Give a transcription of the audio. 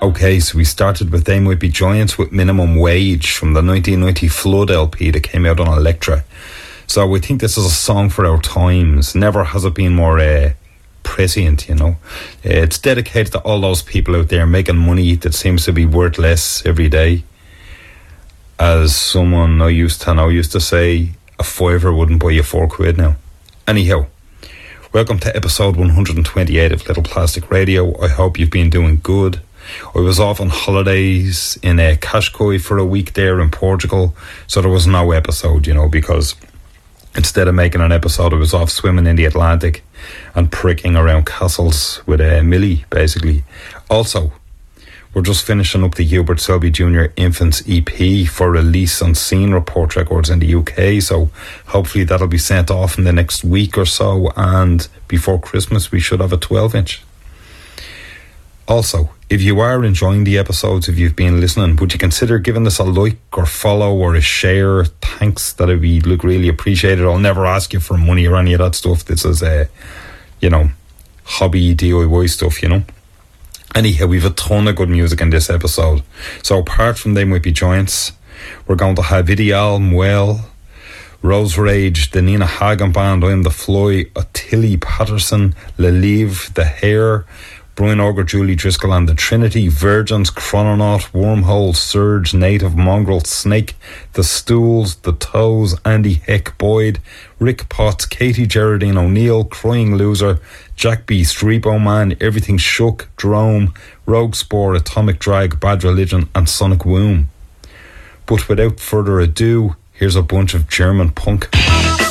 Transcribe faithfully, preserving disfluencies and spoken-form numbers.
Okay, so we started with They Might Be Giants with Minimum Wage from the nineteen ninety Flood L P that came out on Elektra. So we think this is a song for our times. Never has it been more uh, prescient, you know. Uh, it's dedicated to all those people out there making money that seems to be worth less every day. As someone I used to know used to say, a fiver wouldn't buy you four quid now. Anyhow, welcome to episode one hundred twenty-eight of Little Plastic Radio. I hope you've been doing good. I was off on holidays in uh, Cascais for a week there in Portugal, so there was no episode, you know, because instead of making an episode, I was off swimming in the Atlantic and pricking around castles with uh, Millie, basically. Also, we're just finishing up the Hubert Selby Junior Infants E P for release on Scene Report Records in the U K, so hopefully that'll be sent off in the next week or so, and before Christmas we should have a twelve inch. Also, if you are enjoying the episodes, if you've been listening, would you consider giving us a like or follow or a share? Thanks, that'd be look really appreciated. I'll never ask you for money or any of that stuff. This is a, you know, hobby D I Y stuff, you know. Anyhow, we've a ton of good music in this episode. So apart from They Might Be Giants, we're going to have Ideal, Muel, Rose Rage, the Nina Hagen Band, I'm the Fly, Ottilie Patterson, Lelive, The Hair, Brian Auger, Julie Driscoll and the Trinity, Virgins, Chrononaut, Wormhole, Surge, Native, Mongrel, Snake, The Stools, The Toes, Andy Heck Boyd, Rick Potts, Katie Geraldine O'Neill, Crying Loser, Jack Beast, Repo Man, Everything Shook, Drome, Rogue Spore, Atomic Drag, Bad Religion and Sonic Womb. But without further ado, here's a bunch of German punk.